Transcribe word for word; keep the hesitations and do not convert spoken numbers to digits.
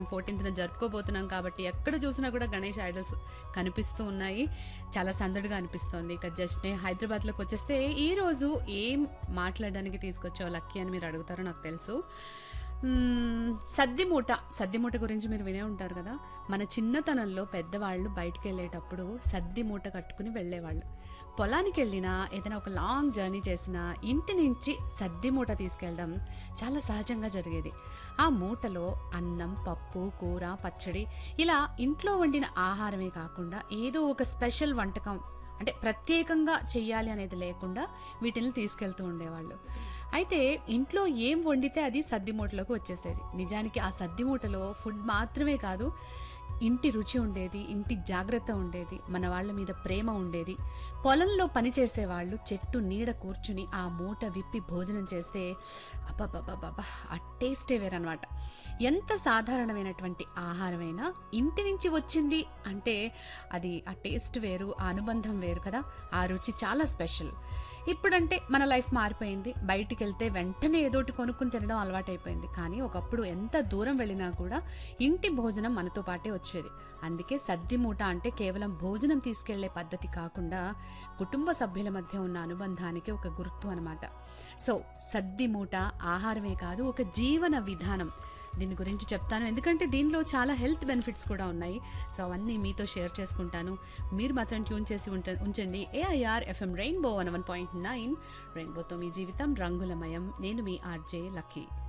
పద్నాలుగున జరుపుకోబోతున్నాం కాబట్టి ఎక్కడ చూసినా కూడా గణేష్ ఐడల్స్ కనిపిస్తూ ఉన్నాయి. చాలా సందడిగా అనిపిస్తోంది. ఇక జస్ట్ హైదరాబాద్లోకి వచ్చేస్తే ఈ రోజు ఏం మాట్లాడడానికి తీసుకొచ్చావు లక్కీ అని మీరు అడుగుతారో నాకు తెలుసు. మ్మ్, సద్ది మూట సద్ది మూట గురించి మీరు వినే ఉంటారు కదా. మన చిన్నతనంలో పెద్దవాళ్ళు బయటికి వెళ్ళేటప్పుడు సద్ది మూట కట్టుకుని వెళ్ళేవాళ్ళు. పొలానికి వెళ్ళినా ఏదైనా ఒక లాంగ్ జర్నీ చేసినా ఇంటి నుంచి సద్ది మూట తీసుకెళ్ళడం చాలా సహజంగా జరిగేది. ఆ మూటలో అన్నం, పప్పు, కూర, పచ్చడి ఇలా ఇంట్లో వండిన ఆహారమే కాకుండా ఏదో ఒక స్పెషల్ వంటకం అంటే ప్రత్యేకంగా చెయ్యాలి అనేది లేకుండా వీటిని తీసుకెళ్తూ ఉండేవాళ్ళు. అయితే ఇంట్లో ఏం వండితే అది సద్ది మూటలోకి వచ్చేసేది. నిజానికి ఆ సద్ది మూటలో ఫుడ్ మాత్రమే కాదు, ఇంటి రుచి ఉండేది, ఇంటి జాగ్రత్త ఉండేది, మన వాళ్ళ మీద ప్రేమ ఉండేది. పొలంలో పనిచేసే వాళ్ళు చెట్టు నీడ కూర్చుని ఆ మూట విప్పి భోజనం చేస్తే అబ్బబ్బబ్బబ్బా ఆ టేస్టే వేరనమాట. ఎంత సాధారణమైనటువంటి ఆహారమైనా ఇంటి నుంచి వచ్చింది అంటే అది ఆ టేస్ట్ వేరు, ఆ అనుబంధం వేరు కదా. ఆ రుచి చాలా స్పెషల్. ఇప్పుడంటే మన లైఫ్ మారిపోయింది. బయటికి వెళ్తే వెంటనే ఏదోటి కొనుక్కుని తినడం అలవాటైపోయింది. కానీ ఒకప్పుడు ఎంత దూరం వెళ్ళినా కూడా ఇంటి భోజనం మనతో పాటే వచ్చేది. అందుకే సద్ది మూట అంటే కేవలం భోజనం తీసుకెళ్లే పద్ధతి కాకుండా కుటుంబ సభ్యుల మధ్య ఉన్న అనుబంధానికి ఒక గుర్తు అనమాట. సో సద్ది మూట ఆహారమే కాదు, ఒక జీవన విధానం. దీని గురించి చెప్తాను ఎందుకంటే దీనిలో చాలా హెల్త్ బెనిఫిట్స్ కూడా ఉన్నాయి. సో అవన్నీ మీతో షేర్ చేసుకుంటాను. మీరు మాత్రం ట్యూన్ చేసి ఉంట ఉంచండి AIR FM rainbow one one point nine. రెయిన్బోతో మీ జీవితం రంగులమయం. నేను మీ ఆర్జే లక్కీ.